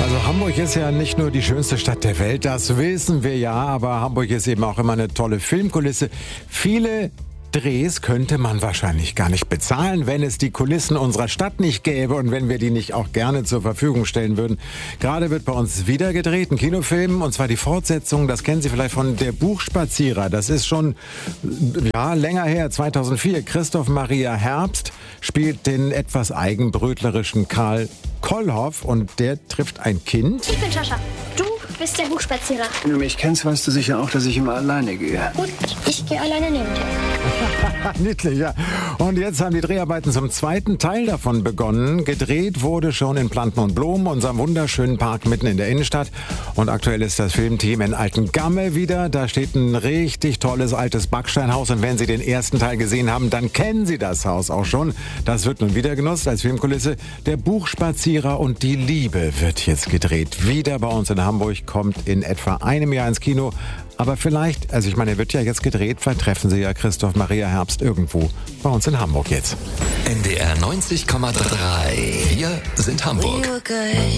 Also Hamburg ist ja nicht nur die schönste Stadt der Welt, das wissen wir ja, aber Hamburg ist eben auch immer eine tolle Filmkulisse. Viele Drehs könnte man wahrscheinlich gar nicht bezahlen, wenn es die Kulissen unserer Stadt nicht gäbe und wenn wir die nicht auch gerne zur Verfügung stellen würden. Gerade wird bei uns wieder gedreht, ein Kinofilm, und zwar die Fortsetzung, das kennen Sie vielleicht von Der Buchspazierer. Das ist schon länger her, 2004. Christoph Maria Herbst spielt den etwas eigenbrötlerischen Karl Kollhoff und der trifft ein Kind. Ich bin Sascha. Du bist der Buchspazierer. Wenn du mich kennst, weißt du sicher auch, dass ich immer alleine gehe. Gut, ich gehe alleine neben dir. Niedlich, ja. Und jetzt haben die Dreharbeiten zum zweiten Teil davon begonnen. Gedreht wurde schon in Planten und Blumen, unserem wunderschönen Park mitten in der Innenstadt. Und aktuell ist das Filmteam in Altengamme wieder. Da steht ein richtig tolles altes Backsteinhaus. Und wenn Sie den ersten Teil gesehen haben, dann kennen Sie das Haus auch schon. Das wird nun wieder genutzt als Filmkulisse. Der Buchspazierer und die Liebe wird jetzt gedreht. Wieder bei uns in Hamburg, kommt in etwa einem Jahr ins Kino. Aber vielleicht, also ich meine, er wird ja jetzt gedreht, vielleicht treffen Sie ja Christoph Maria Herbst irgendwo bei uns in Hamburg jetzt. NDR 90,3. Wir sind Hamburg.